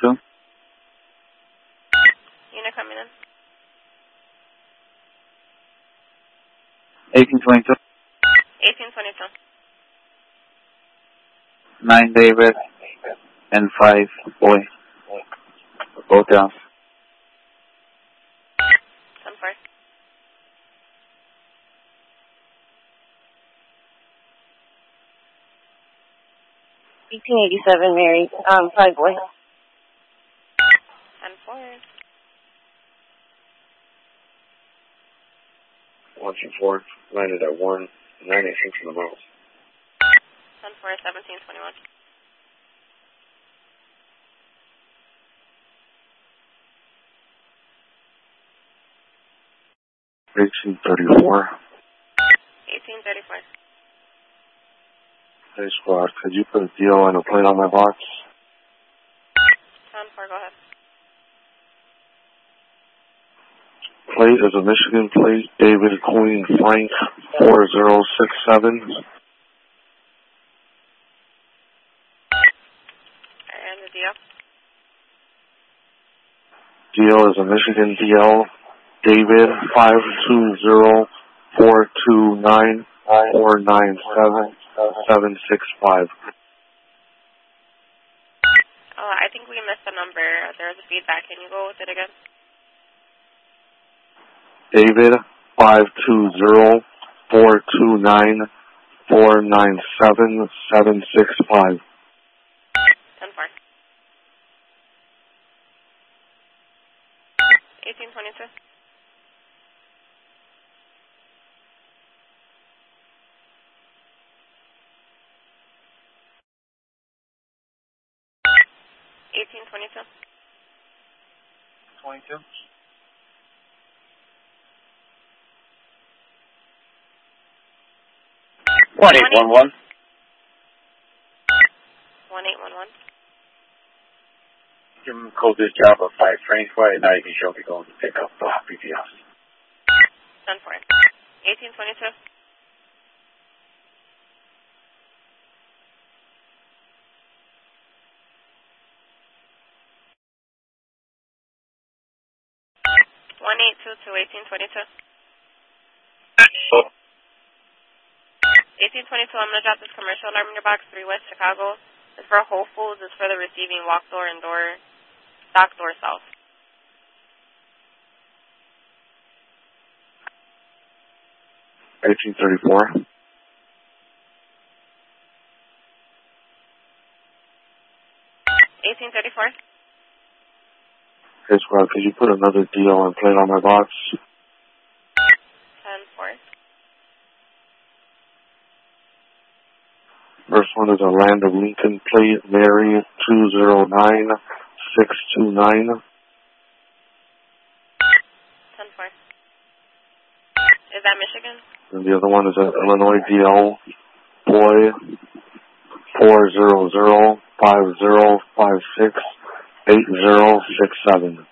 1822. Unit coming in. 1822. 1822. 9 David and 5 boy. Both down. 10-4. $18.87, Mary. 5 boy. 10-4. 124, landed at 196 in the miles. 10-4, 1721. $18.34. 1834. Hey, squad, could you put a deal and a plate on my box? 10-4, go ahead. Plate is a Michigan plate, David Queen Frank 4067. And the deal? Deal is a Michigan DL, David 520-429-497-765. Oh, I think we missed the number. There was a feedback. Can you go with it again? David 520-429-497-765. 10-4. 1822. 1822. 22. 1811. 1811. Give him code this job of 5 train flight, and now you can show me going to pick up the BPS. 10-4. 1822. 1822. 1822, I'm going to drop this commercial alarm in your box, 3 West Chicago. It's for Whole Foods. It's for the receiving walk door and door, stock door south. $18.34. 1834. Hey, squad, could you put another deal and plate on my box? 10-4. First one is a Land of Lincoln plate, Mary 209629. 10-4. Is that Michigan? And the other one is an Illinois DL, boy 400-5056-8067.